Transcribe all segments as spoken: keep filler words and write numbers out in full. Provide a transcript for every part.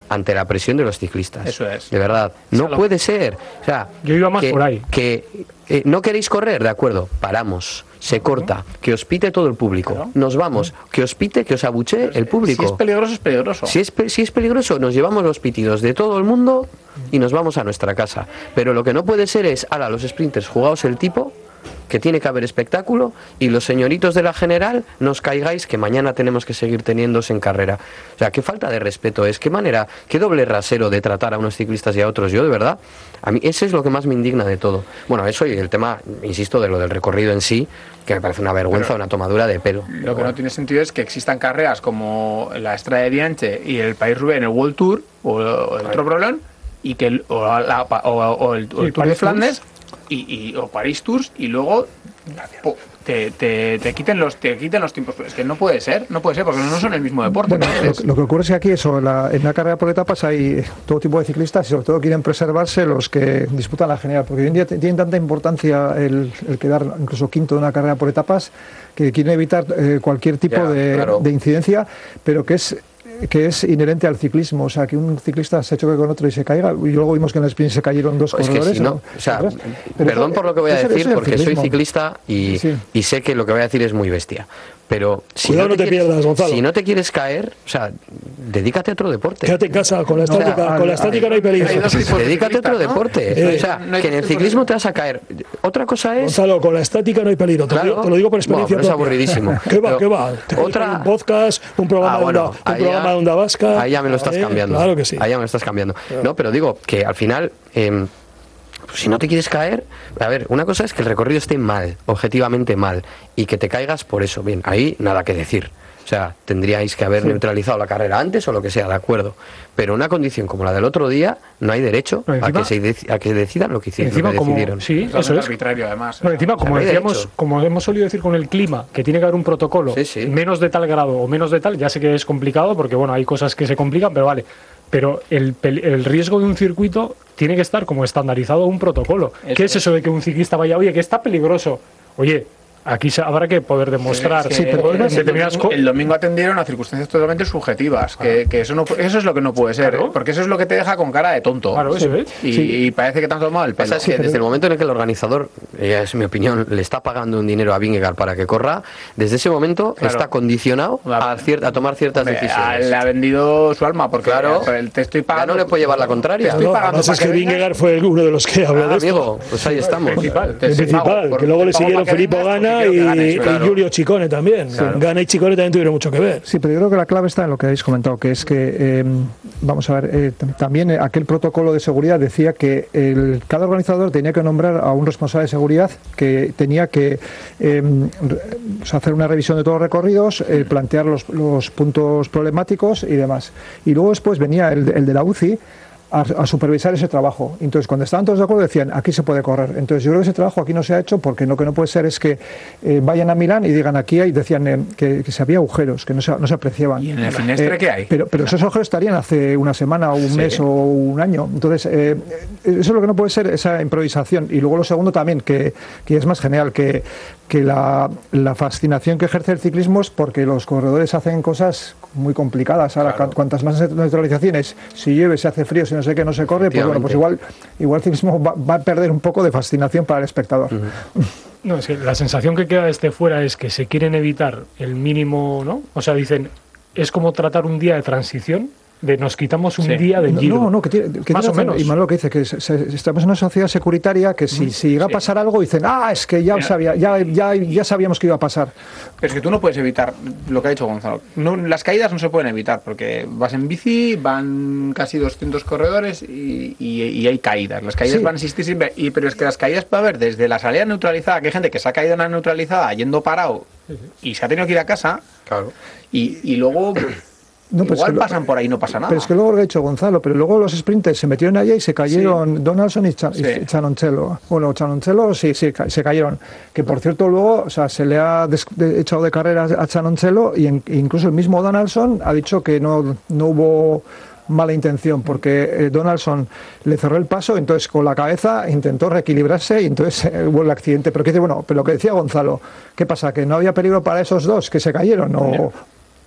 ante la presión de los ciclistas. Eso es. De verdad. No o sea, puede lo... ser. O sea, yo iba más que, por ahí. Que eh, no queréis correr, de acuerdo, paramos. Se corta, que os pite todo el público. Claro. Nos vamos, que os pite, que os abuchee el público. Si es peligroso, es peligroso. Si es, si es peligroso, nos llevamos los pitidos de todo el mundo y nos vamos a nuestra casa. Pero lo que no puede ser es, ala, los sprinters, jugaos el tipo, que tiene que haber espectáculo, y los señoritos de la general, no os caigáis, que mañana tenemos que seguir teniéndose en carrera. O sea, qué falta de respeto es, qué manera, qué doble rasero de tratar a unos ciclistas y a otros. Yo, de verdad, a mí ese es lo que más me indigna de todo. Bueno, eso y el tema, insisto, de lo del recorrido en sí, que me parece una vergüenza, pero una tomadura de pelo. Lo que no tiene sentido es que existan carreras como la Estrada de Bianche y el País-Roubaix en el World Tour, o el otro Brolón, y que el, o, la, o, o el, o el Tour de Flandes, y, y, o París Tours, y luego po, te, te, te quiten los te quiten los tiempos. Es que no puede ser, no puede ser, porque no son el mismo deporte. Bueno, lo, lo que ocurre es que aquí eso, la, en la carrera por etapas hay todo tipo de ciclistas y sobre todo quieren preservarse los que disputan la general, porque hoy en día tienen tanta importancia el, el quedar incluso quinto de una carrera por etapas que quieren evitar eh, cualquier tipo yeah, de, claro. de incidencia, pero que es que es inherente al ciclismo, o sea, que un ciclista se choque con otro y se caiga, y luego vimos que en el sprint se cayeron dos pues corredores. Que si no, ¿no? O sea, perdón por lo que voy a decir, porque soy ciclista y, sí. y sé que lo que voy a decir es muy bestia. Pero si Cuidado, no, te no te quieres, pierdas, Gonzalo. Si no te quieres caer, o sea, dedícate a otro deporte. Quédate en casa, con la estática, no, o sea, con la estática hay, no hay peligro. Hay dedícate a otro ¿no? deporte. Eh, o sea, no hay, que en el ciclismo te vas a caer. Otra cosa es... Gonzalo, con la estática no hay peligro. Te, claro. lo, te lo digo por experiencia. Bueno, es aburridísimo. ¿Qué va, qué va? Te otra... Un podcast, un programa, ah, bueno, de, onda, un programa ya, de Onda Vasca. Ahí ya me lo estás eh, cambiando. Claro que sí. Ahí ya me lo estás cambiando. Claro. No, pero digo que al final... Eh, si no te quieres caer, a ver, una cosa es que el recorrido esté mal, objetivamente mal, y que te caigas por eso, bien, ahí nada que decir. O sea, tendríais que haber sí. neutralizado la carrera antes o lo que sea, de acuerdo. Pero una condición como la del otro día, no hay derecho encima, a, que se dec- a que decidan lo que hicieron. Encima, lo que como, decidieron. sí, eso es. Arbitrario, además. No, encima, como decíamos, como hemos solido decir con el clima, que tiene que haber un protocolo sí, sí. menos de tal grado o menos de tal, ya sé que es complicado, porque bueno, hay cosas que se complican, pero vale. Pero el, el riesgo de un circuito tiene que estar como estandarizado un protocolo. Eso ¿Qué es eso de que un ciclista vaya, oye, que está peligroso? Oye, aquí habrá que poder demostrar. Sí, sí, pero el, el, domingo, el domingo atendieron a circunstancias totalmente subjetivas, ah. que, que eso no eso es lo que no puede ser, claro. ¿eh? Porque eso es lo que te deja con cara de tonto. Claro, eso es. Y, sí. y parece que te han tomado el pelo. Pasa es que desde el momento en el que el organizador, eh, es mi opinión, le está pagando un dinero a Vingegaard para que corra, desde ese momento claro. está condicionado a, cier- a tomar ciertas Hombre, decisiones. Le ha vendido su alma, porque claro, el te estoy pagando. Ya no le puede llevar la contraria. No, además es que Vingegaard fue uno de los que habló ah, de esto. Amigo, pues ahí estamos. Principal, el principal, que luego le siguieron Filippo Ganna y Claro. y Giulio Ciccone también. Claro. Ganna y Ciccone también tuvieron mucho que ver. Sí, pero yo creo que la clave está en lo que habéis comentado, que es que, eh, vamos a ver, eh, t- también aquel protocolo de seguridad decía que el, cada organizador tenía que nombrar a un responsable de seguridad que tenía que eh, hacer una revisión de todos los recorridos, eh, plantear los, los puntos problemáticos y demás. Y luego después venía el, el de la U C I A, a supervisar ese trabajo. Entonces, cuando estaban todos de acuerdo, decían, aquí se puede correr. Entonces, yo creo que ese trabajo aquí no se ha hecho porque lo que no puede ser es que eh, vayan a Milán y digan aquí hay, decían eh, que, que se había agujeros, que no se, no se apreciaban. ¿Y en el finestre eh, qué hay? Pero, pero esos agujeros estarían hace una semana o un sí. mes o un año. Entonces, eh, eso es lo que no puede ser, esa improvisación. Y luego lo segundo también, que, que es más genial, que, que la, la fascinación que ejerce el ciclismo es porque los corredores hacen cosas muy complicadas. Ahora, claro. cuantas más neutralizaciones, si llueve, si hace frío, si no sé qué, no se corre, pues bueno, pues igual, igual el ciclismo va, va a perder un poco de fascinación para el espectador. Uh-huh. No, es que la sensación que queda desde fuera es que se quieren evitar el mínimo, ¿no? O sea, dicen, es como tratar un día de transición, de nos quitamos un sí. día de giro. No, no, que, tiene, que más o menos. Y más lo que dice, que se, se, estamos en una sociedad securitaria que si, si llega sí. a pasar algo, dicen, ah, es que ya, Mira, sabía, ya, ya, ya sabíamos que iba a pasar. Pero es que tú no puedes evitar lo que ha dicho Gonzalo. No, las caídas no se pueden evitar, porque vas en bici, van casi doscientos corredores y, y, y hay caídas. Las caídas sí. van a existir siempre, y, pero es que las caídas va a haber desde la salida neutralizada, que hay gente que se ha caído en la neutralizada yendo parado y se ha tenido que ir a casa, claro. y, y luego... No, pues igual pasan lo, por ahí no pasa nada. Pero es que luego lo ha dicho Gonzalo, pero luego los sprinters se metieron allá y se cayeron sí. Donaldson y, Cha- sí. y Cianoncelo. Bueno, Cianoncelo sí, sí, se cayeron. Que por cierto luego, o sea, se le ha des- de- echado de carrera a Cianoncelo y en, incluso el mismo Donaldson ha dicho que no, no hubo mala intención, porque eh, Donaldson le cerró el paso, entonces con la cabeza intentó reequilibrarse y entonces eh, hubo el accidente. Pero que dice, bueno, pero lo que decía Gonzalo, ¿qué pasa? ¿Que no había peligro para esos dos que se cayeron? O...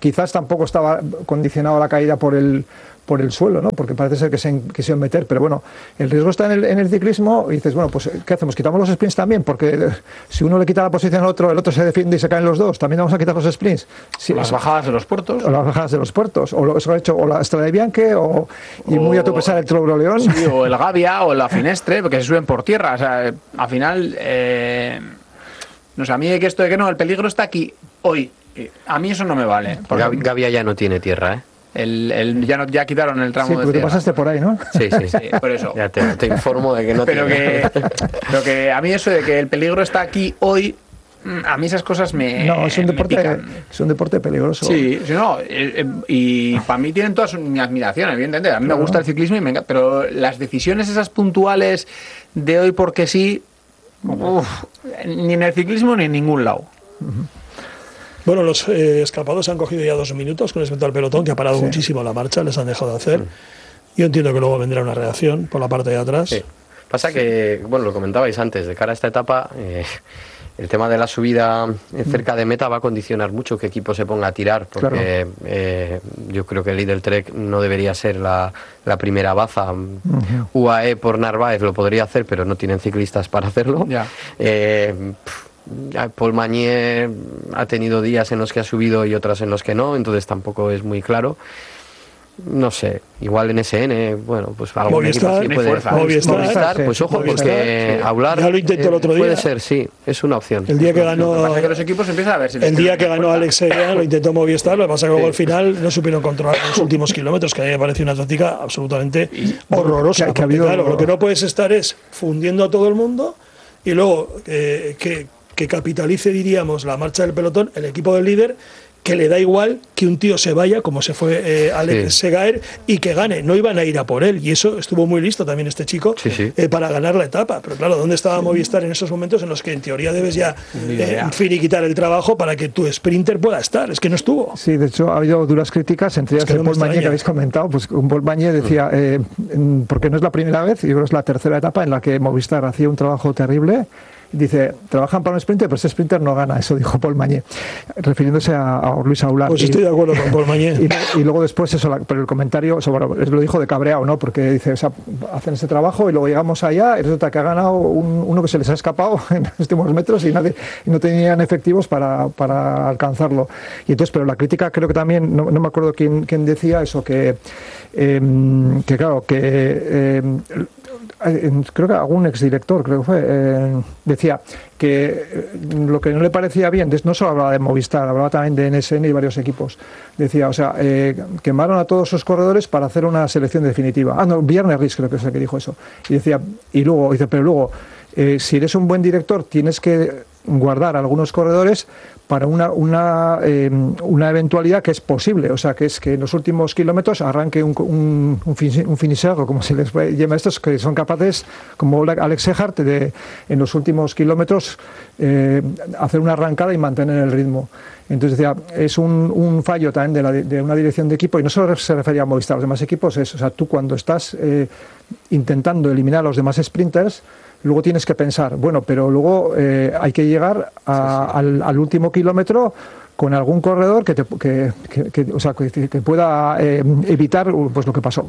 quizás tampoco estaba condicionado a la caída por el por el suelo, ¿no? Porque parece ser que se quisieron meter, pero bueno, el riesgo está en el, en el ciclismo y dices, bueno, pues ¿qué hacemos? ¿Quitamos los sprints también? Porque si uno le quita la posición al otro, el otro se defiende y se caen los dos, ¿también vamos a quitar los sprints? Sí, las bajadas de los puertos. O las bajadas de los puertos, o lo eso ha hecho, o la Strade Bianche, o, y o, muy a tu pesar el Trouro-León. Sí, o el Gavia, o la Finestre, porque se suben por tierra, o sea, al final, eh, no sé, a mí que esto de que no, el peligro está aquí, hoy, a mí eso no me vale. Porque Gavia ya no tiene tierra, ¿eh? El, el, ya, no, ya quitaron el tramo sí, porque de te pasaste por ahí, ¿no? Sí, sí, sí, por eso. Ya te, te informo de que no pero tiene. Que, pero que a mí eso de que el peligro está aquí hoy, a mí esas cosas me No, es un deporte, es un deporte peligroso. Sí, sí no, eh, y para mí tienen toda mi admiración, evidentemente. A mí claro. me gusta el ciclismo, y me encanta, pero las decisiones esas puntuales de hoy porque sí, uf, ni en el ciclismo ni en ningún lado. Uh-huh. Bueno, los eh, escapados han cogido ya dos minutos con respecto al pelotón, que ha parado sí. muchísimo la marcha, les han dejado de hacer. Sí. Yo entiendo que luego vendrá una reacción por la parte de atrás. Sí. Pasa sí. que, bueno, lo comentabais antes, de cara a esta etapa, eh, el tema de la subida cerca de meta va a condicionar mucho qué equipo se ponga a tirar, porque claro. eh, yo creo que el Lidl Trek no debería ser la, la primera baza. Uh-huh. U A E por Narváez lo podría hacer, pero no tienen ciclistas para hacerlo. Yeah. Eh, Paul Magnier ha tenido días en los que ha subido y otras en los que no, entonces tampoco es muy claro. No sé, igual en S N, bueno, pues algún equipo así puede. Movistar, Movistar, Movistar, pues ojo, Movistar, porque sí. hablar ya lo intentó el otro día. Puede ser, sí, es una opción. El día que ganó, lo que pasa es que los equipos empiezan a ver si el día que ganó Alex Seguin lo intentó Movistar, lo que pasa es que luego sí. al final no supieron controlar los últimos kilómetros, que a mí me parece una táctica absolutamente y, horrorosa. Que, que ha habido, claro, lo que no puedes estar es fundiendo a todo el mundo y luego eh, que que capitalice, diríamos, la marcha del pelotón, el equipo del líder, que le da igual que un tío se vaya, como se fue eh, Alex sí. Segaer, y que gane. No iban a ir a por él, y eso estuvo muy listo también este chico sí, sí. Eh, para ganar la etapa. Pero claro, ¿dónde estaba Movistar en esos momentos en los que en teoría debes ya eh, finiquitar el trabajo para que tu sprinter pueda estar? Es que no estuvo. Sí, de hecho ha habido duras críticas, entre ellas es que de no Paul Magnier, que habéis comentado. Pues Paul Magnier decía, eh, porque no es la primera vez, yo creo que es la tercera etapa en la que Movistar hacía un trabajo terrible. Dice, trabajan para un sprinter, pero ese sprinter no gana. Eso dijo Paul Magnier, refiriéndose a, a Luis Aular. Pues estoy y, de acuerdo con Paul Magnier. Y, y luego después, eso, pero el comentario, eso, bueno, lo dijo de cabreado, ¿no? Porque dice, o sea, hacen ese trabajo y luego llegamos allá y resulta que ha ganado un, uno que se les ha escapado en los últimos metros y, nadie, y no tenían efectivos para, para alcanzarlo. Y entonces, pero la crítica creo que también, no, no me acuerdo quién, quién decía eso, que, eh, que claro, que... Eh, creo que algún exdirector creo que fue eh, decía que lo que no le parecía bien, no solo hablaba de Movistar, hablaba también de N S N y varios equipos, decía, o sea, eh, quemaron a todos sus corredores para hacer una selección definitiva. Ah, no, Bjarne Riis creo que es el que dijo eso, y decía, y luego dice, pero luego eh, si eres un buen director tienes que guardar algunos corredores para una una, eh, una eventualidad que es posible, o sea, que es que en los últimos kilómetros arranque un, un, un, fin, un finisher, o como se les llama a estos, que son capaces, como Alex Segaert, de en los últimos kilómetros eh, hacer una arrancada y mantener el ritmo. Entonces decía, es un, un fallo también de, la, de una dirección de equipo, y no solo se refería a Movistar, a los demás equipos, es, o sea, tú cuando estás eh, intentando eliminar a los demás sprinters, luego tienes que pensar, bueno, pero luego eh, hay que llegar a, sí, sí. Al, al último kilómetro con algún corredor que, te, que, que, que, o sea, que, que pueda eh, evitar pues lo que pasó.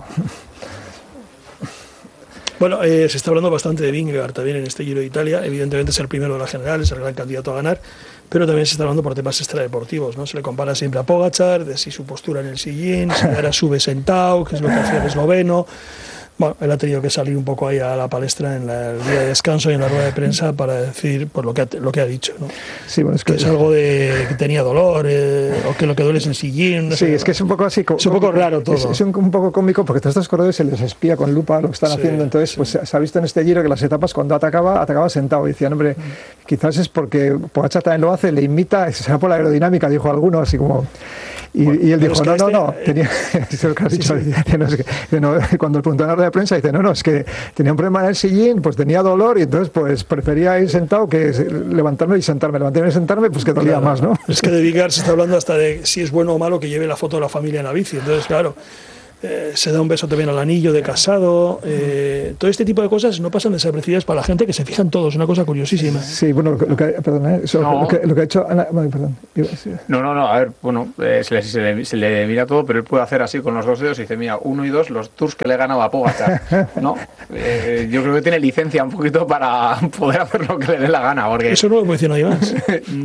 Bueno, eh, se está hablando bastante de Vingegaard también en este Giro de Italia. Evidentemente es el primero de la general, es el gran candidato a ganar, pero también se está hablando por temas extradeportivos, ¿no? Se le compara siempre a Pogačar, de si su postura en el sillín, si ahora sube sentado, que es lo que hacía el esloveno. Bueno, él ha tenido que salir un poco ahí a la palestra en la, el día de descanso y en la rueda de prensa para decir pues, lo, que ha, lo que ha dicho, ¿no? Sí, bueno, es que, que es algo de que tenía dolor eh, o que lo que duele es el sillín. No sí, sé, es que es un poco así. Es un poco raro todo. Es, es un, un poco cómico porque a estos corredores se les espía con lupa lo que están sí, haciendo. Entonces, sí. pues se ha visto en este Giro que las etapas cuando atacaba, atacaba sentado. Y decían, hombre, mm. quizás es porque Pogačar también lo hace, le imita, será por la aerodinámica, dijo alguno, así como. Y, bueno, y él dijo, no, no, no, este... tenía, eso lo que has dicho, sí, sí. No, es que, no, cuando le preguntó en la rueda de prensa, dice, no, no, es que tenía un problema en el sillín, pues tenía dolor y entonces pues prefería ir sentado que levantarme y sentarme, levantarme y sentarme, pues que dolía claro, más, ¿no? Es que de Vingegaard se está hablando hasta de si es bueno o malo que lleve la foto de la familia en la bici, entonces claro, eh, se da un beso también al anillo de casado, eh, todo este tipo de cosas no pasan desapercibidas para la gente que se fijan todos, una cosa curiosísima. Sí, bueno, lo que, lo que, perdón, ¿eh? Eso, no. lo, que, lo que ha hecho Ana, bueno, perdón. No, no, no, a ver, bueno, eh, se, le, se, le, se le mira todo, pero él puede hacer así con los dos dedos y dice, mira, uno y dos, los tours que le ganaba a Pogačar, ¿no? Eh, yo creo que tiene licencia un poquito para poder hacer lo que le dé la gana, porque... Eso no lo puede decir nadie más.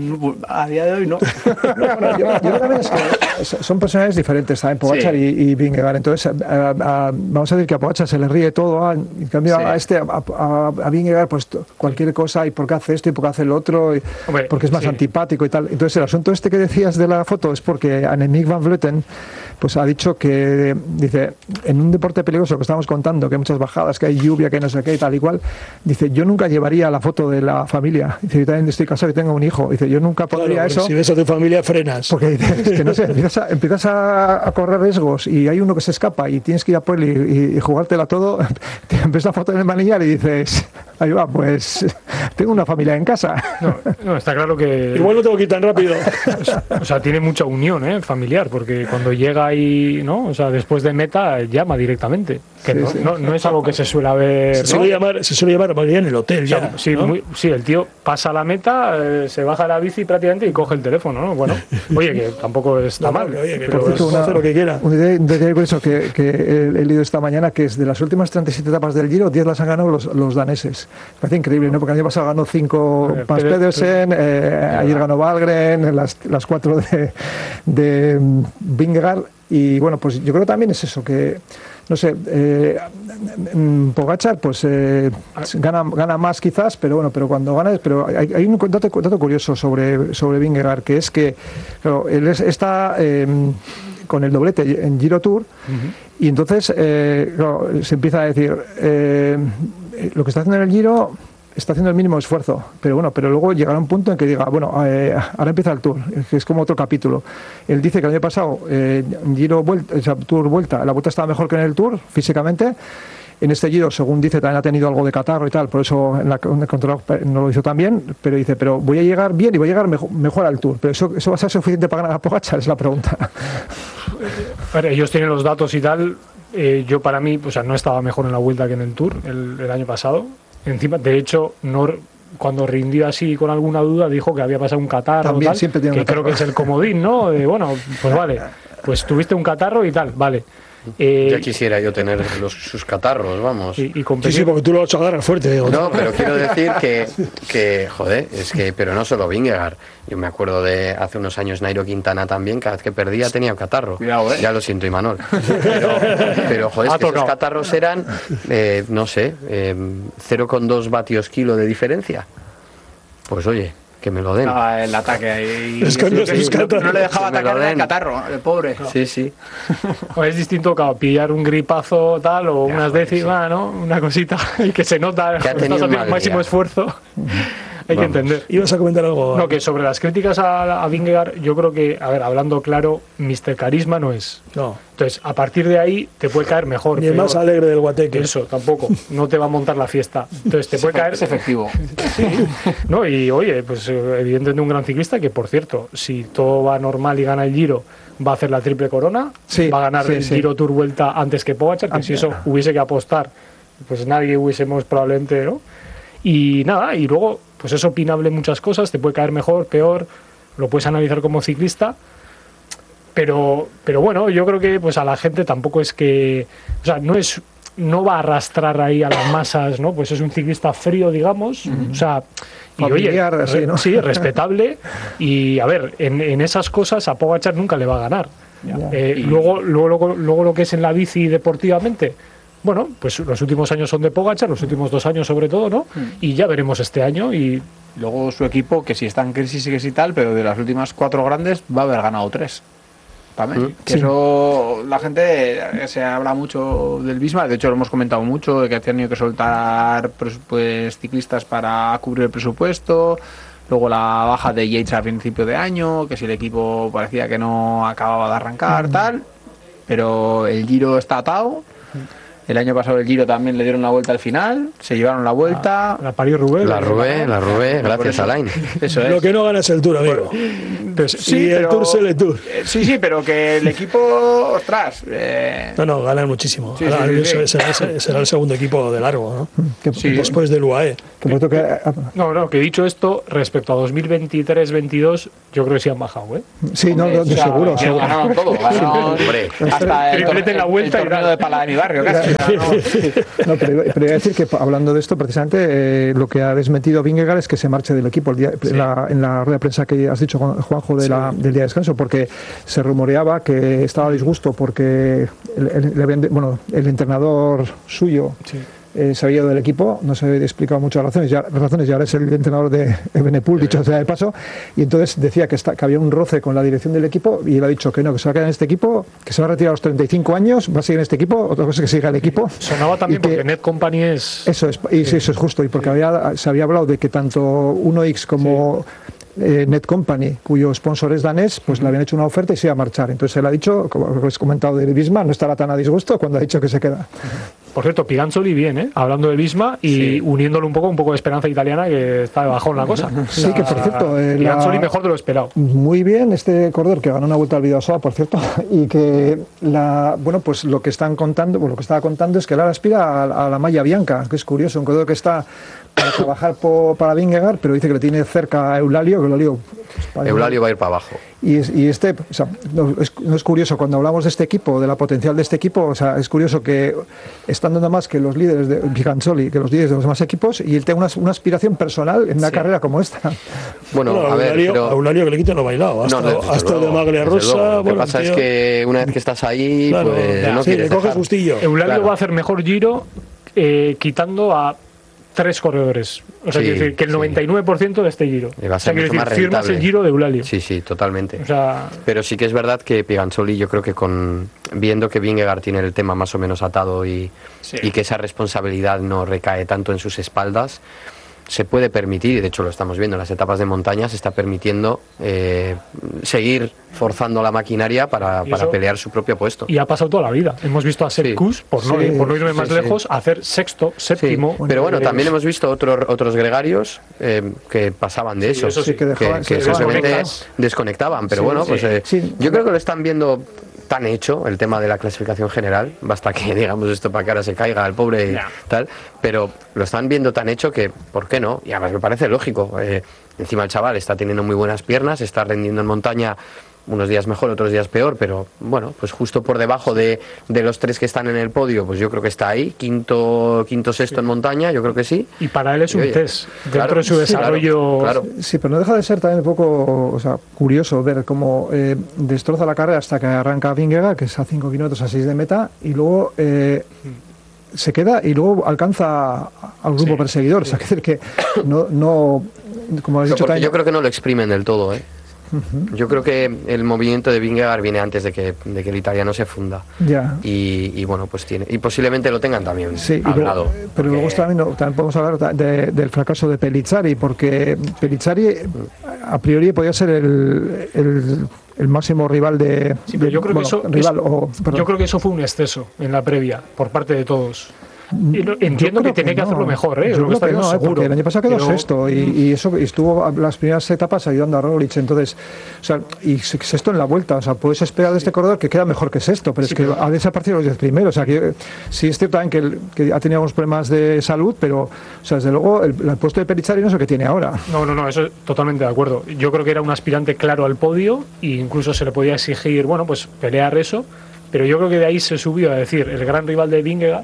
A día de hoy no. no bueno, yo, yo creo también es que son personajes diferentes, ¿saben? Pogačar sí. y, y Vingegaard. Entonces, a, a, vamos a decir que a Pogačar se le ríe todo, a, en cambio sí. a este, a, a, a Vingegaard, pues cualquier cosa, y por qué hace esto y por qué hace lo otro, y, Hombre, porque es más sí. antipático y tal. Entonces, el asunto este que decías de la foto es porque Annemiek van Vleuten pues ha dicho que, dice, en un deporte peligroso que estamos contando, que hay muchas bajadas, que hay lluvia, que no sé qué y tal y cual, dice, yo nunca llevaría la foto de la familia. Dice, yo también estoy casado y tengo un hijo. Dice, yo nunca pondría claro, eso. Si ves a tu familia, frenas. Porque dices, que no sé, empiezas, a, empiezas a, a correr riesgos y hay uno que se escapa y tienes que ir a por él y, y, y jugártela todo. Te ves la foto en el manillar y dices, ahí va, pues tengo una familia en casa. No, no, está claro que... Igual no tengo que ir tan rápido. O sea, tiene mucha unión, ¿eh? Familiar, porque cuando llega y, ¿no? O sea, después de meta, llama directamente. Que sí, no, sí. No, no es algo que se suele ver... Se suele, ¿no? llamar, se suele llamar en el hotel ya. O sea, sí, ¿no? muy, sí, el tío pasa la meta, eh, se baja la bici prácticamente y coge el teléfono, ¿no? Bueno, oye, que tampoco está no, mal. Oye, que pero por cierto, hace lo que quiera. Un detalle curioso que, que he, he leído esta mañana, que es de las últimas treinta y siete etapas del Giro, diez las han ganado los, los daneses. Me parece increíble, ¿no? Porque el año pasado ganó cinco Mads Pedersen, eh, ayer ganó Valgren, las, las cuatro de, de Vingegaard. Y bueno, pues yo creo que también es eso, que no sé, eh, Pogačar pues eh, gana, gana más quizás, pero bueno, pero cuando gana, pero hay, hay un dato, dato curioso sobre, sobre Vingegaard, que es que claro, él es, está eh, con el doblete en Giro Tour, uh-huh. y entonces eh, claro, se empieza a decir eh, lo que está haciendo en el Giro está haciendo el mínimo esfuerzo, pero bueno, pero luego llegará un punto en que diga, bueno, eh, ahora empieza el Tour, que es como otro capítulo. Él dice que el año pasado, eh, Giro vuelta, o sea, Tour vuelta, la vuelta estaba mejor que en el Tour, físicamente. En este Giro, según dice, también ha tenido algo de catarro y tal, por eso en la, en el control no lo hizo tan bien, pero dice, pero voy a llegar bien y voy a llegar mejor, mejor al Tour. Pero eso, eso va a ser suficiente para ganar a Pogačar, es la pregunta. A ver, ellos tienen los datos y tal, eh, yo para mí, o sea, no estaba mejor en la vuelta que en el Tour el, el año pasado. Encima, de hecho, no, cuando rindió así con alguna duda, dijo que había pasado un catarro, También, tal, siempre tiene que un creo que es el comodín, ¿no? De, bueno, pues vale, pues tuviste un catarro y tal, vale. Eh, ya quisiera yo tener los, sus catarros, vamos. Y, y sí, sí, porque tú lo vas a agarrar fuerte. Digo. No, pero quiero decir que, que, joder, es que, pero no solo Vingegaard. Yo me acuerdo de hace unos años Nairo Quintana también, cada vez que perdía tenía un catarro. Cuidado, ¿eh? Ya lo siento, Imanol. Pero, pero joder, es que esos catarros eran, eh, no sé, eh, cero coma dos vatios kilo de diferencia. Pues oye, que me lo den. Ah, el ataque ahí. Es que no, sí, sí, no, no le dejaba atacar el catarro, el pobre. No. Sí, sí. O es distinto, claro, pillar un gripazo tal o ya, unas décimas, sí. ¿no? Una cosita y que se nota que estás haciendo el máximo esfuerzo. Hay Vamos. que entender. ¿Ibas a comentar algo? No, que sobre las críticas a, a Vingegaard, yo creo que, a ver, hablando claro, míster Carisma no es. No. Entonces, a partir de ahí te puede caer mejor. Ni el más alegre del guateque. Eso, tampoco. No te va a montar la fiesta. Entonces, te puede caer... Es efectivo. Sí. No, y oye, pues evidentemente un gran ciclista que, por cierto, si todo va normal y gana el Giro, va a hacer la triple corona, sí, va a ganar sí, el sí. Giro Tour Vuelta antes que Pogačar, que ah, si eso hubiese que apostar, pues nadie hubiésemos probablemente, ¿no? Y nada, y luego, pues es opinable muchas cosas, te puede caer mejor, peor, lo puedes analizar como ciclista, pero, pero bueno, yo creo que pues a la gente tampoco es que, o sea, no es, no va a arrastrar ahí a las masas, ¿no? Pues es un ciclista frío, digamos, uh-huh. o sea, y familiar, oye, así, ¿no? sí, respetable, y a ver, en, en esas cosas a Pogačar nunca le va a ganar. Yeah. Eh, y... luego, luego, luego, luego lo que es en la bici deportivamente, bueno, pues los últimos años son de Pogačar, los últimos dos años sobre todo, ¿no? Mm. Y ya veremos este año y... Luego su equipo, que si está en crisis y que si tal, pero de las últimas cuatro grandes va a haber ganado tres. También. Mm. Que sí. Eso, la gente se habla mucho del Visma, de hecho lo hemos comentado mucho, de que han tenido que soltar pues, ciclistas para cubrir el presupuesto. Luego la baja de Yates a principio de año, que si el equipo parecía que no acababa de arrancar, mm. tal. Pero el Giro está atado. El año pasado el Giro también le dieron la vuelta al final, se llevaron la vuelta. La, la París-Roubaix. La Roubaix, la Roubaix, gracias a Alain. Eso es. Lo que no gana es el Tour, amigo. Pues, sí, y el pero, Tour se le Tour. Sí, sí, pero que el equipo, ostras. Eh... No, no, ganan muchísimo. Sí, Ahora, sí, sí, sí. Será, será el segundo equipo de largo, ¿no? Que, sí. Después del U A E. Que, que, que, no, no, que dicho esto, respecto a dos mil veintitrés veintidós, yo creo que sí han bajado, ¿eh? Sí, no, de, de sea, seguro. Ya seguro. ganaron todo, ganaron, hombre, hasta el, triplete en la vuelta el torneo y de pala de mi barrio, casi. No, pero, pero iba a decir que hablando de esto, precisamente eh, lo que ha desmentido Vingegaard es que se marche del equipo el día, sí. en, la, en la rueda de prensa que has dicho, Juanjo, de sí. la, del día de descanso, porque se rumoreaba que estaba a disgusto porque el, el, el, bueno, el entrenador suyo sí. eh, se había ido del equipo, no se había explicado muchas razones, ya, razones, y ahora es el entrenador de Evenepoel, sí. dicho sea de paso, y entonces decía que, está, que había un roce con la dirección del equipo y él ha dicho que no, que se va a quedar en este equipo, que se va a retirar a los treinta y cinco años, va a seguir en este equipo, otra cosa es que siga el equipo. Sonaba también que, porque Net Company es... Eso es, y sí, eso es justo, y porque sí. había, se había hablado de que tanto uno X como... Sí. Eh, Net Company, cuyo sponsor es danés, pues uh-huh. le habían hecho una oferta y se iba a marchar. Entonces él ha dicho, como habéis comentado de Visma, no estará tan a disgusto cuando ha dicho que se queda. Uh-huh. Por cierto, Piganzoli bien, ¿eh? Hablando de Visma y sí. uniéndolo un poco, un poco de esperanza italiana, que está de bajón la cosa. Sí, la, que por cierto... Eh, Piganzoli la, mejor de lo esperado. Muy bien, este corredor que ganó una vuelta al Bidasoa, por cierto, y que, la bueno, pues lo que están contando, bueno, lo que estaba contando es que él ahora aspira a, a la malla bianca, que es curioso, un corredor que está para trabajar por, para Vingegaard, pero dice que le tiene cerca a Eulalio, que Eulalio... Pues, Eulalio va a ir para abajo. Y, y este, o sea, no es, no es curioso, cuando hablamos de este equipo, de la potencial de este equipo, o sea, es curioso que están dando más que los líderes de Piganzoli, que los líderes de los demás equipos, y él tenga una, una aspiración personal en una sí. carrera como esta. Bueno, bueno a ver, Eulalio, pero... a Eulalio que le quiten lo bailado, hasta, no, no, hasta de Maglia Rosa. Lo que bueno, pasa tío. es que una vez que estás ahí, claro, pues ya, no sí, quieres le coges dejar. gustillo. Eulalio claro. va a hacer mejor Giro eh, quitando a tres corredores. O sea, sí, quiere decir que el noventa y nueve por ciento sí. de este Giro. Va a ser o sea, quiere decir, más firmas el Giro de Eulalio. Sí, sí, totalmente. O sea, pero sí que es verdad que Piganzoli, yo creo que con viendo que Vingegaard tiene el tema más o menos atado y, sí. y que esa responsabilidad no recae tanto en sus espaldas, se puede permitir, y de hecho lo estamos viendo en las etapas de montaña, se está permitiendo eh, seguir forzando la maquinaria para, para eso, pelear su propio puesto. Y ha pasado toda la vida. Hemos visto a Sepp Kuss, sí. por, no, sí, por no irme más sí, lejos, sí. hacer sexto, séptimo. Sí. Pero bueno, también hemos visto otros otros gregarios eh, que pasaban de sí, eso, eso sí, que, dejaban, que, que sí, simplemente desconectaban. Pero sí, bueno, pues eh, sí. yo creo que lo están viendo tan hecho el tema de la clasificación general, basta que digamos esto para que ahora se caiga el pobre y yeah. tal, pero lo están viendo tan hecho que, ¿por qué no? Y además me parece lógico, eh, encima el chaval está teniendo muy buenas piernas, está rendiendo en montaña unos días mejor, otros días peor, pero bueno, pues justo por debajo de, de los tres que están en el podio, pues yo creo que está ahí, quinto, quinto sexto sí. en montaña, yo creo que sí. Y para él es un y, oye, test dentro claro, de su desarrollo. Sí, claro, claro. sí, pero no deja de ser también un poco, o sea, curioso ver cómo eh, destroza la carrera hasta que arranca Vingegaard, que es a cinco kilómetros a seis de meta, y luego eh, se queda y luego alcanza al grupo sí, perseguidor. Sí. O sea, que decir que no, no como has dicho no, también, yo creo que no lo exprimen del todo, ¿eh? Uh-huh. Yo creo que el movimiento de Vingegaard viene antes de que, de que el italiano se funda. Ya. Y, y bueno, pues tiene. Y posiblemente lo tengan también sí, hablado. Pero, pero luego también, no, también podemos hablar de, del fracaso de Pellizzari, porque Pellizzari a priori podía ser el, el, el máximo rival de. Sí, pero yo creo bueno, que eso. Rival, eso o, yo creo que eso fue un exceso en la previa por parte de todos. Entiendo que tenía que, que hacerlo no. mejor, ¿eh? Yo creo que no, seguro. Porque el año pasado quedó pero... sexto y, y eso y estuvo las primeras etapas ayudando a Roglic, entonces, o sea, y sexto en la vuelta, o sea, puedes esperar de este corredor que queda mejor que sexto, pero sí, es que pero... ha desaparecido los diez primeros, o sea, que sí es cierto también que, el, que ha tenido algunos problemas de salud, pero, o sea, desde luego el, el puesto de Pellizzari no es el que tiene ahora. No, no, no, eso es totalmente de acuerdo. Yo creo que era un aspirante claro al podio e incluso se le podía exigir, bueno, pues pelear eso, pero yo creo que de ahí se subió a decir el gran rival de Vingegaard.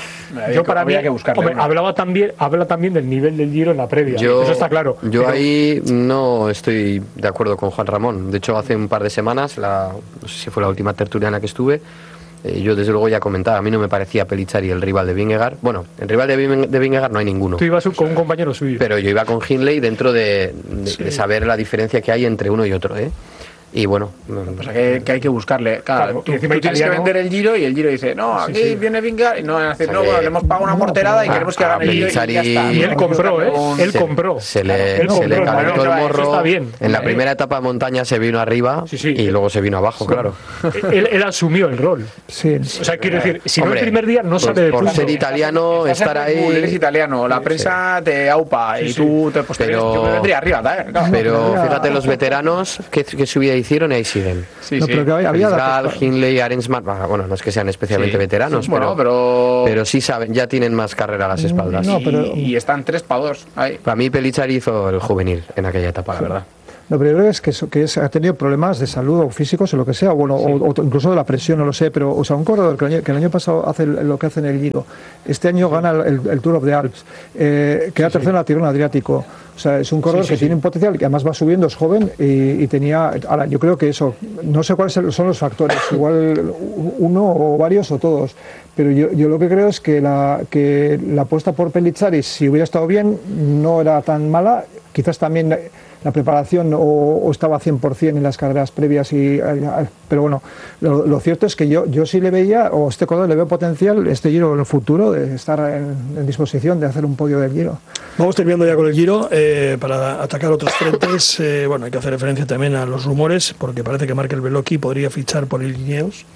Yo para mí, que hombre, hablaba también, habla también del nivel del Giro en la previa, yo, eso está claro. Yo pero... ahí no estoy de acuerdo con Juan Ramón. De hecho, hace un par de semanas, la, no sé si fue la última tertulia en la que estuve, eh, yo desde luego ya comentaba, a mí no me parecía Pellizzari el rival de Vingegaard. Bueno, el rival de, de Vingegaard no hay ninguno. Tú ibas con un compañero suyo. Pero yo iba con Hindley dentro de, de, sí. de saber la diferencia que hay entre uno y otro, ¿eh? Y bueno, o sea que, que hay que buscarle. Claro, claro, tú, tú tienes italiano, que vender el Giro y el Giro dice, no, aquí sí, sí. viene Vingegaard. Y no, decir, no, bueno, le hemos pagado una morterada y queremos que hagan el Giro. Y, ya está. Y él compró, ¿eh? Él se, compró. Se le, él se compró, le calentó el morro. Está bien. En la primera etapa de montaña se vino arriba sí, sí. y luego se vino abajo, sí. claro. Él, él asumió el rol. Sí. O sea, quiero decir, si Hombre, no el primer día no sabe de Por ser italiano, estar ahí. Eres italiano, la prensa te aupa y tú te posteriores. Yo me vendría arriba, pero fíjate los veteranos qué subida hicieron y ahí siguen. Sí, sí. Gal, Hindley, Arensman, bueno, no es que sean especialmente sí. veteranos, sí, bueno, pero, pero pero sí saben, ya tienen más carrera a las espaldas. No, pero... y, y están tres para dos. Ahí. Para mí Pellizzari hizo el juvenil en aquella etapa, la verdad. Lo primero es que, que es, ha tenido problemas de salud o físicos o lo que sea, bueno, sí. o, o incluso de la presión, no lo sé, pero o sea, un corredor que el año, que el año pasado hace lo que hace en el Giro, este año gana el, el Tour of the Alps, eh, queda sí, tercero en la Tirreno Adriático. O sea, es un corredor sí, sí, que sí. tiene un potencial, que además va subiendo, es joven y, y tenía... Ahora, yo creo que eso, no sé cuáles son los factores, igual uno o varios o todos, pero yo, yo lo que creo es que la, que la apuesta por Pellizzari, si hubiera estado bien, no era tan mala, quizás también la preparación o, o estaba cien por cien en las carreras previas, y pero bueno, lo, lo cierto es que yo, yo sí le veía, o este corredor le veo potencial, este Giro en el futuro, de estar en, en disposición de hacer un podio del Giro. Vamos terminando ya con el Giro, eh, para atacar otros frentes, eh, bueno, hay que hacer referencia también a los rumores, porque parece que Markel Bellocchi podría fichar por el Ineos,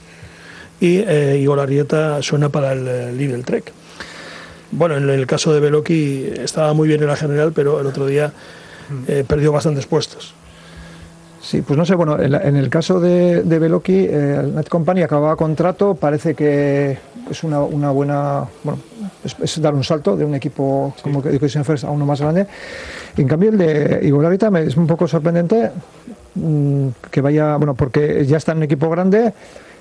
y eh, Igor Arrieta suena para el, el Lidl Trek. Bueno, en el caso de Bellocchi estaba muy bien en la general, pero el otro día Eh, perdió bastantes puestos. Sí, pues no sé, bueno, en, la, en el caso de, de Bellocchi, eh, el Net Company acababa contrato, parece que es una, una buena, bueno, es, es dar un salto de un equipo sí. como Education First a uno más grande. Y en cambio el de Igor Arrieta es un poco sorprendente mmm, que vaya, bueno, porque ya está en un equipo grande,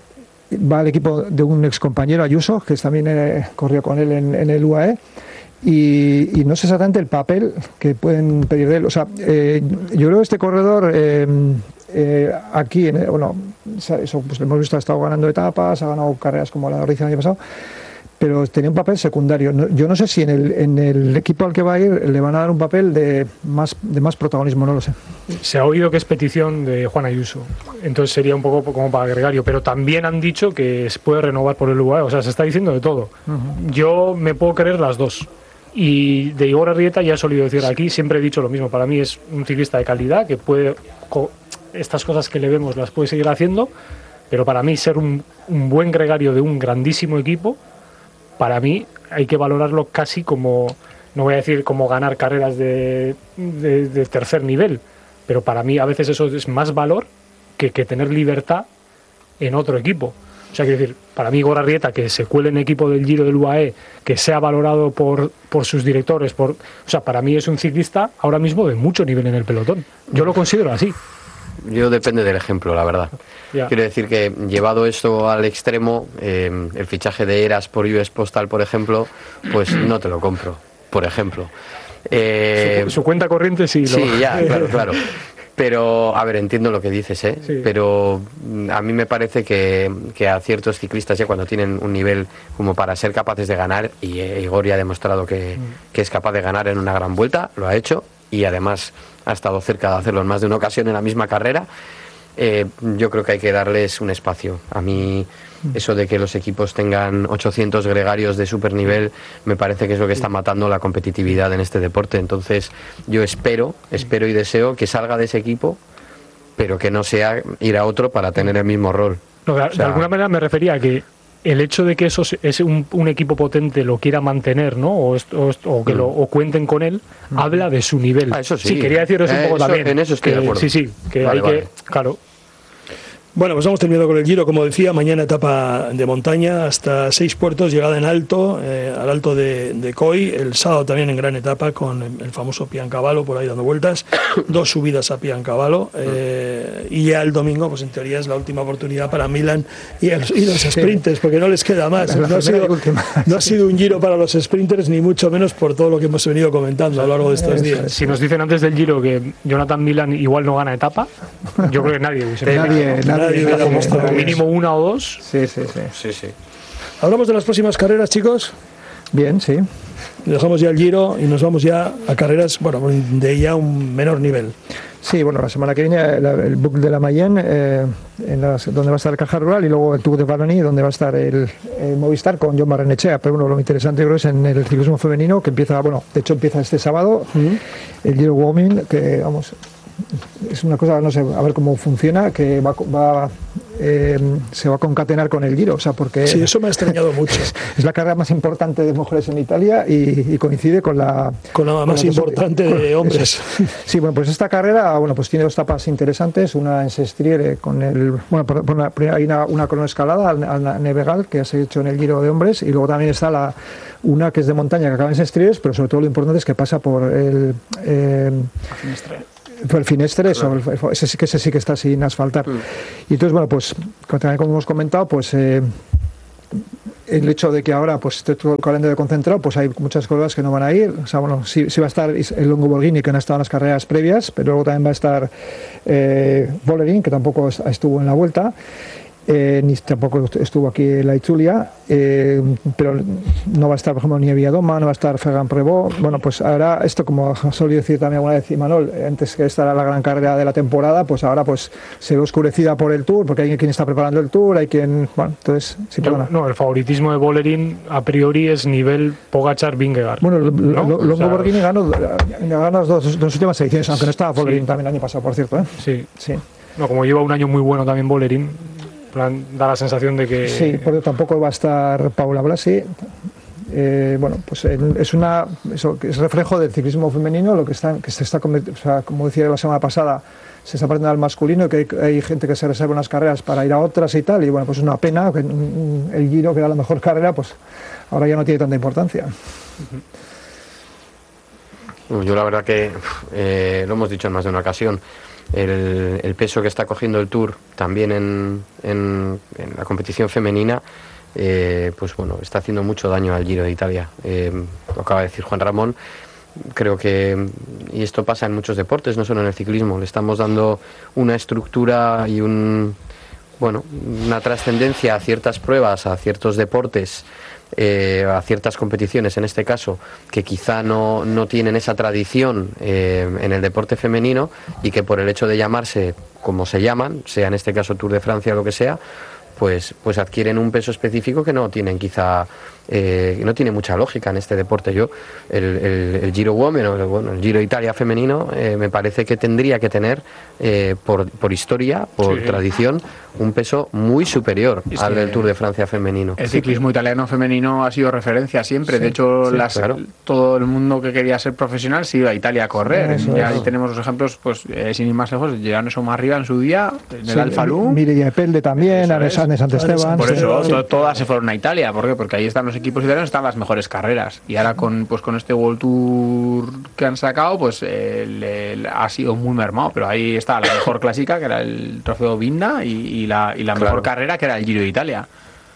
va al equipo de un ex compañero Ayuso, que también eh, corrió con él en, en el U A E. Y, y no sé exactamente el papel que pueden pedir de él. O sea, eh, yo creo que este corredor eh, eh, aquí, en, bueno, eso pues lo hemos visto, ha estado ganando etapas, ha ganado carreras como la de Orriza el año pasado, pero tenía un papel secundario. No, yo no sé si en el, en el equipo al que va a ir le van a dar un papel de más, de más protagonismo, no lo sé. Se ha oído que es petición de Juan Ayuso, entonces sería un poco como para gregario, pero también han dicho que se puede renovar por el U A E, o sea, se está diciendo de todo. Uh-huh. Yo me puedo creer las dos. Y de Igor Arrieta ya he solido decir aquí, siempre he dicho lo mismo, para mí es un ciclista de calidad que puede, estas cosas que le vemos las puede seguir haciendo, pero para mí ser un, un buen gregario de un grandísimo equipo, para mí hay que valorarlo casi como, no voy a decir como ganar carreras de, de, de tercer nivel, pero para mí a veces eso es más valor que, que tener libertad en otro equipo. O sea, quiero decir, para mí Igor Arrieta, que se cuele en equipo del Giro del U A E, que sea valorado por, por sus directores, por, o sea, para mí es un ciclista ahora mismo de mucho nivel en el pelotón. Yo lo considero así. Yo depende del ejemplo, la verdad. Yeah. Quiero decir que llevado esto al extremo, eh, el fichaje de Eras por U S Postal, por ejemplo, pues no te lo compro, por ejemplo. Eh, su, su cuenta corriente sí. Lo... Sí, ya, claro, claro. Pero, a ver, entiendo lo que dices, ¿eh? Sí. Pero a mí me parece que, que a ciertos ciclistas ya cuando tienen un nivel como para ser capaces de ganar, y eh, Igor ya ha demostrado que, mm. que es capaz de ganar en una gran vuelta, lo ha hecho, y además ha estado cerca de hacerlo en más de una ocasión en la misma carrera, eh, yo creo que hay que darles un espacio. A mí eso de que los equipos tengan ochocientos gregarios de super nivel me parece que es lo que está matando la competitividad en este deporte. Entonces yo espero, espero y deseo que salga de ese equipo, pero que no sea ir a otro para tener el mismo rol. No, de, o sea, de alguna manera me refería a que el hecho de que eso es un, un equipo potente lo quiera mantener, ¿no? O, o, o que mm. lo o cuenten con él, mm. habla de su nivel. Ah, eso sí. Sí, quería decir eso eh, un poco eso, también. En eso estoy que, de acuerdo. Sí, sí, que vale, hay vale. que, claro. Bueno, pues hemos terminado con el Giro, como decía, mañana etapa de montaña hasta seis puertos, llegada en alto, eh, al alto de, de Coy, el sábado también en gran etapa con el, el famoso Piancavallo por ahí dando vueltas, dos subidas a Piancavallo, eh, y ya el domingo, pues en teoría es la última oportunidad para Milan y, el, y los sprinters, porque no les queda más. No ha, sido, no ha sido un Giro para los sprinters, ni mucho menos por todo lo que hemos venido comentando a lo largo de estos días. Si nos dicen antes del Giro que Jonathan Milan igual no gana etapa, yo creo que nadie hubiese nadie, nadie. Como, como mínimo una o dos. Sí, sí, sí. sí, sí. ¿Hablamos de las próximas carreras, chicos? Bien, sí. Dejamos ya el Giro y nos vamos ya a carreras, bueno, de ya un menor nivel. Sí, bueno, la semana que viene la, el book de la Mayenne, eh, en las, donde va a estar el Caja Rural, y luego el Tour de Wallonie, donde va a estar el, el Movistar con Jon Barrenechea. Pero bueno, lo interesante yo creo es en el ciclismo femenino, que empieza, bueno, de hecho empieza este sábado, uh-huh. el Giro Women, que vamos, es una cosa, no sé, a ver cómo funciona, que va, va eh, se va a concatenar con el Giro, o sea, porque sí, eso me ha extrañado mucho. Es, es la carrera más importante de mujeres en Italia y, y coincide con la con la más con la importante dos, de hombres. Sí, bueno, pues esta carrera, bueno, pues tiene dos etapas interesantes, una en Sestriere con el, bueno, por, por una, hay una, una cronoescalada al, al Nevegal que se ha hecho en el Giro de hombres, y luego también está la una que es de montaña que acaba en Sestriere, pero sobre todo lo importante es que pasa por el eh, Fue el Finestre, eso, claro. ese, sí que, ese sí que está sin asfaltar. Mm. Y entonces, bueno, pues, como hemos comentado, pues eh, el hecho de que ahora pues esté todo el calendario concentrado, pues hay muchas cosas que no van a ir. O sea, bueno, sí, sí va a estar el Longo Borghini, que no ha estado en las carreras previas, pero luego también va a estar eh, Vollering, que tampoco estuvo en la vuelta. Eh, ni tampoco estuvo aquí en la Itzulia, eh, pero no va a estar, por ejemplo, ni Viadoma, no va a estar Ferran Prevot. Bueno, pues ahora esto, como solía decir también alguna vez Imanol, antes que esta era la gran carrera de la temporada, pues ahora pues se ve oscurecida por el Tour, porque hay quien está preparando el Tour, hay quien, bueno, entonces sí, no, no, el favoritismo de Vollering a priori es nivel Pogačar-Vingegaard. Bueno, ¿no? Longo o sea, Borghini ganó, ganó las dos, dos últimas ediciones, aunque no estaba Vollering sí. también el año pasado, por cierto, ¿eh? Sí, sí. No, como lleva un año muy bueno también Vollering, da la sensación de que... Sí, porque tampoco va a estar Paula Blasi. Eh, bueno, pues es una eso, es reflejo del ciclismo femenino, lo que está, que se está, o sea, como decía la semana pasada, se está perdiendo al masculino, que hay, hay gente que se reserva unas carreras para ir a otras y tal, y bueno, pues es una pena que el Giro, que era la mejor carrera, pues ahora ya no tiene tanta importancia. Yo la verdad que eh, lo hemos dicho en más de una ocasión. El, el peso que está cogiendo el Tour también en, en, en la competición femenina, eh, pues bueno, está haciendo mucho daño al Giro de Italia. Eh, lo acaba de decir Juan Ramón. Creo que, y esto pasa en muchos deportes, no solo en el ciclismo, le estamos dando una estructura y un, bueno, una trascendencia a ciertas pruebas, a ciertos deportes, Eh, a ciertas competiciones en este caso, que quizá no, no tienen esa tradición eh, en el deporte femenino, y que por el hecho de llamarse como se llaman, sea en este caso Tour de Francia o lo que sea, pues, pues adquieren un peso específico que no tienen quizá eh, no tiene mucha lógica en este deporte. Yo el, el, el Giro Women o el, bueno, el Giro Italia femenino eh, me parece que tendría que tener eh, por, por historia, por sí. tradición, un peso muy superior es al del Tour de Francia femenino. El ciclismo italiano femenino ha sido referencia siempre. Sí, de hecho, sí, las, claro. todo el mundo que quería ser profesional se iba a Italia a correr. Eso, ya ahí tenemos los ejemplos, pues eh, sin ir más lejos, llegaron eso más arriba en su día, en sí, el Alfa Lu. Mireia Epelde también, Anes Esteban. Por eso, sí. to, todas se fueron a Italia. ¿Por qué? Porque ahí están los equipos italianos, están las mejores carreras. Y ahora con pues con este World Tour que han sacado, pues el, el, ha sido muy mermado. Pero ahí está la mejor clásica, que era el Trofeo Binda, y, y la, y la claro. mejor carrera, que era el Giro de Italia.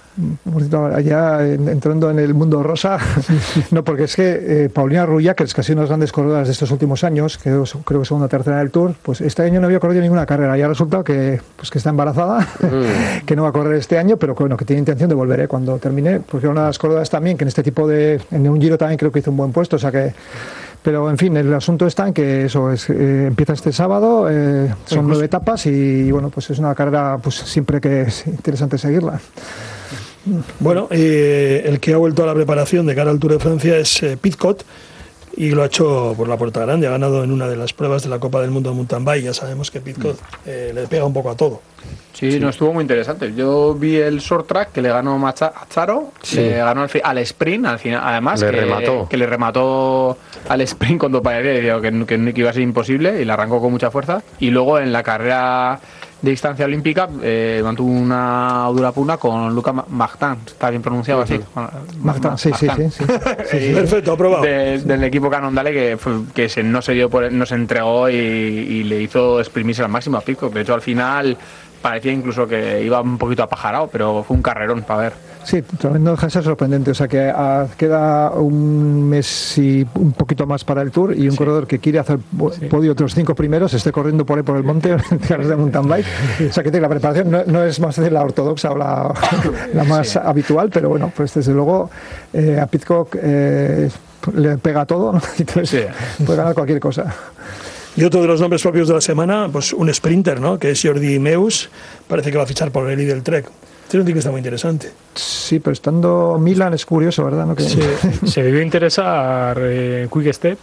Allá entrando en el mundo rosa, no, porque es que eh, Paulina Rubia, que es casi una de las grandes corredoras de estos últimos años, que creo que segunda o tercera del Tour, pues este año no había corrido ninguna carrera, y ha resultado que, pues, que está embarazada, mm. que no va a correr este año, pero que, bueno, que tiene intención de volver, ¿eh? Cuando termine, porque era una de las corredoras también, que en este tipo de, en un Giro también creo que hizo un buen puesto, o sea que... Pero, en fin, el asunto está en que eso es, eh, empieza este sábado, eh, son nueve etapas, y, y bueno, pues es una carrera, pues siempre que es interesante seguirla. Bueno, eh, el que ha vuelto a la preparación de cara al Tour de Francia es eh, Pidcock, y lo ha hecho por la puerta grande. Ha ganado en una de las pruebas de la Copa del Mundo de Mountain Bike. Ya sabemos que Pidcock eh, le pega un poco a todo. Sí, sí, no, estuvo muy interesante. Yo vi el short track que le ganó Mazzaro, sí. le ganó al, al sprint, al final, además, le que, remató. que le remató al sprint cuando parecía que, que, que iba a ser imposible, y le arrancó con mucha fuerza. Y luego en la carrera de distancia olímpica eh, mantuvo una dura pugna con Luca Martin, está bien pronunciado así. Martin, sí, sí, sí, sí. sí, sí. Perfecto, aprobado. De, del equipo Cannondale, que, que se, no se dio por, no se entregó y, y le hizo exprimirse al máximo a Pidcock. De hecho, al final parecía incluso que iba un poquito apajarado, pero fue un carrerón para ver. Sí, también no deja de ser sorprendente. O sea que a, queda un mes y un poquito más para el Tour, y un sí. corredor que quiere hacer sí. podio entre los cinco primeros esté corriendo por ahí por el monte de mountain bike. O sea que la preparación no, no es más de la ortodoxa o la, la más sí. habitual, pero bueno, pues desde luego eh, a Pidcock eh, le pega todo, ¿no? Entonces sí. puede ganar cualquier cosa. Y otro de los nombres propios de la semana, pues un sprinter, ¿no? Que es Jordi Meus, parece que va a fichar por el Lidl Trek. Tiene un ciclista muy interesante. Sí, pero estando Milan es curioso, ¿verdad? ¿No? Que... Sí, se debió interesar eh, Quick Step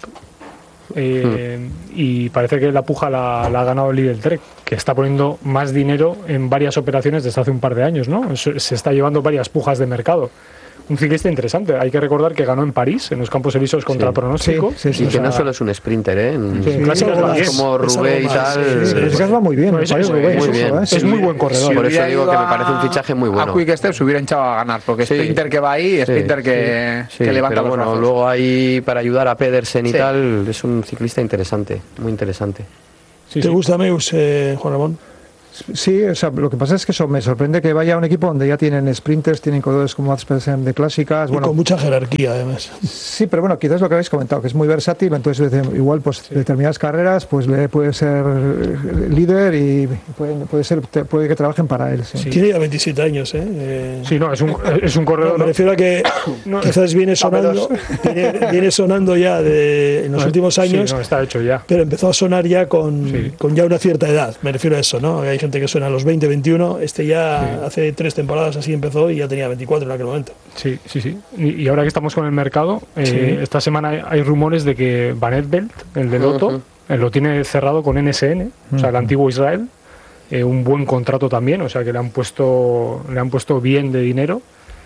eh, hmm. y parece que la puja la, la ha ganado el Lidl Trek, que está poniendo más dinero en varias operaciones desde hace un par de años, ¿no? Se está llevando varias pujas de mercado. Un ciclista interesante. Hay que recordar que ganó en París, en los Campos Elíseos contra sí. pronóstico. Sí, sí, sí, y que sea, no solo es un sprinter, ¿eh? En sí, clásicas no, es como Rubé y tal. Sí, sí, sí, sí. va muy bien. No, es, es, Rubé, muy bien. Es, es muy buen corredor. Si Por eso digo que me parece un fichaje muy bueno. A Quick Step se hubiera hinchado a ganar, porque sí. sprinter que va ahí, sprinter sí, que, sí, que levanta pero los bueno, brazos. Luego ahí para ayudar a Pedersen y sí. tal, es un ciclista interesante, muy interesante. Sí, ¿Te sí. gusta Meus, eh, Juan Ramón? Sí, o sea, lo que pasa es que eso me sorprende que vaya a un equipo donde ya tienen sprinters, tienen corredores como Pedersen de clásicas. Y bueno, con mucha jerarquía, además. Sí, pero bueno, quizás lo que habéis comentado, que es muy versátil, entonces igual pues sí. determinadas carreras pues le puede ser líder y puede, puede ser puede que trabajen para él. Sí. Sí. Tiene ya veintisiete años, ¿eh? eh sí, no, es un, es un corredor. No, me refiero a que no, quizás viene sonando, viene, viene sonando ya de, en los no, últimos años. Sí, no, está hecho ya. Pero empezó a sonar ya con, sí. con ya una cierta edad, me refiero a eso, ¿no? Hay gente que suena a los veinte, veintiuno, este ya sí. hace tres temporadas así empezó y ya tenía veinticuatro en aquel momento. Sí, sí, sí. Y, y ahora que estamos con el mercado, eh, sí. esta semana hay, hay rumores de que Van Edveld, el de Lotto, uh-huh. eh, lo tiene cerrado con N S N, uh-huh. o sea, el antiguo Israel, eh, un buen contrato también, o sea, que le han puesto le han puesto bien de dinero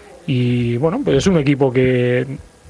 y bueno, pues es un equipo que,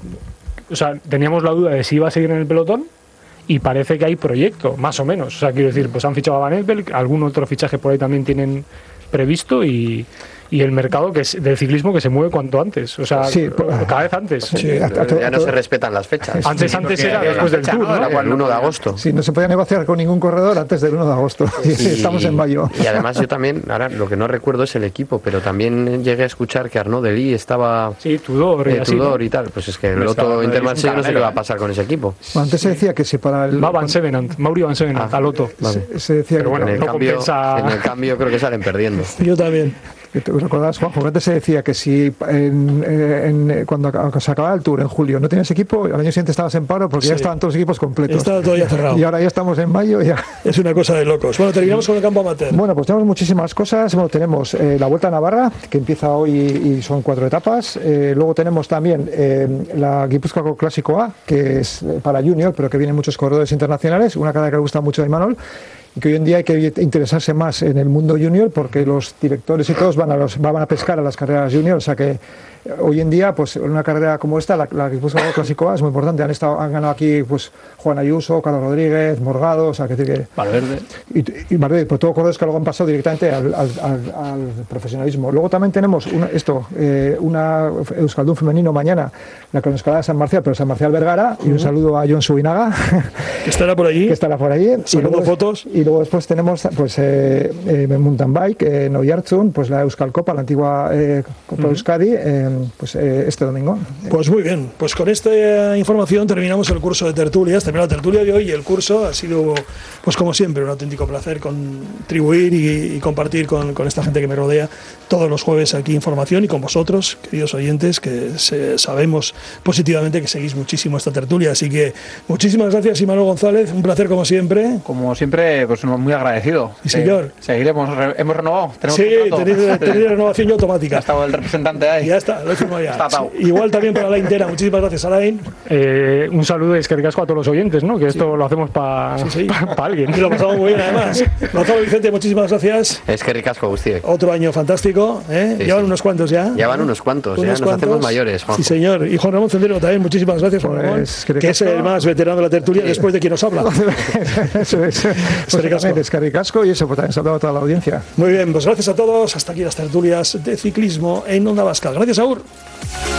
o sea, teníamos la duda de si iba a seguir en el pelotón. Y parece que hay proyecto, más o menos. O sea, quiero decir, pues han fichado a Van Edveld, algún otro fichaje por ahí también tienen previsto y, y el mercado que es del ciclismo que se mueve cuanto antes. O sea, sí, cada vez antes. Sí, sí, ya no se respetan las fechas. Antes, sí, antes era después del Tour, ¿no? Era el uno de agosto. Sí, no se podía negociar con ningún corredor antes del uno de agosto. Sí, estamos en mayo. Y además yo también, ahora lo que no recuerdo es el equipo, pero también llegué a escuchar que Arnaud Delis estaba... Sí, Tudor, eh, y, así, Tudor ¿no? y tal. Pues es que el Lotto Intermarché no sé qué va a pasar con ese equipo. Bueno, antes se decía que si para el... Va Van Sevenant, Mauri Van Sevenant, ah, a Lotto. Vale. Se, se decía pero que bueno, en el, no cambio, compensa... en el cambio creo que salen perdiendo. Yo también. ¿Os recordás, Juanjo? Antes se decía que si en, en, en, cuando se acababa el Tour en julio no tienes equipo, al año siguiente estabas en paro porque sí. ya estaban todos los equipos completos. Estaba todo ya cerrado. Y ahora ya estamos en mayo. Ya. Es una cosa de locos. Bueno, terminamos con el campo amateur. Bueno, pues tenemos muchísimas cosas. Bueno, tenemos eh, la Vuelta a Navarra, que empieza hoy y son cuatro etapas. Eh, luego tenemos también eh, la Guipúzcoa Clásico A, que es para Junior, pero que vienen muchos corredores internacionales. Una carrera que le gusta mucho a Imanol. Y que hoy en día hay que interesarse más en el mundo junior porque los directores y todos van a, los, van a pescar a las carreras junior, o sea que hoy en día pues una carrera como esta, la, la Guipúzcoa Clásico A es muy importante. Han estado, han ganado aquí pues Juan Ayuso, Carlos Rodríguez, Morgado, o sea que decir que Valverde y, y Valverde, pues todos corredores que luego han pasado directamente al, al, al, al profesionalismo. Luego también tenemos una, esto, eh, una Euskaldun femenino mañana, la cronoescalada de San Marcial, pero San Marcial Vergara, uh-huh. y un saludo a John Subinaga, que estará por allí, que estará por allí, sacando fotos. Y luego después tenemos pues eh, eh, mountain bike, eh, en Oiartzun, pues la Euskal Copa, la antigua eh, Copa uh-huh. Euskadi, eh, pues eh, este domingo. Pues muy bien, pues con esta información terminamos el curso de tertulias, terminó la tertulia de hoy y el curso ha sido, pues como siempre, un auténtico placer contribuir y, y compartir con, con esta gente que me rodea todos los jueves aquí información y con vosotros, queridos oyentes, que se, sabemos positivamente que seguís muchísimo esta tertulia, así que muchísimas gracias Imanol González, un placer como siempre. Como siempre, pues muy agradecido. Sí, señor. Eh, seguiremos, hemos renovado. Sí, tenéis, tenéis renovación ya automática. Ha estado el representante ahí. Ya está, lo he firmado ya. Está atado. Igual también para Alain Tena, muchísimas gracias Alain. Eh, un saludo y es que ricasco a todos los oyentes, ¿no? Que esto sí. lo hacemos para sí, sí. pa, pa alguien. Y lo pasamos muy bien además. Gonzalo Vicente, muchísimas gracias. Es que ricasco, Agustín. Otro año fantástico, ¿eh? Sí, Llevan sí. unos cuantos ya. Ya van unos cuantos, unos ya cuantos. Nos hacemos mayores, Juanjo. Sí, señor. Y Juan Ramón Cendero también, muchísimas gracias, Juan Ramón, pues, que, que es el más veterano de la tertulia sí. después de quien nos habla. Eso es. Pues es que ricasco y eso, pues también se ha hablado a toda la audiencia. Muy bien, pues gracias a todos. Hasta aquí las tertulias de ciclismo en Onda Vasca. Gracias, Aur.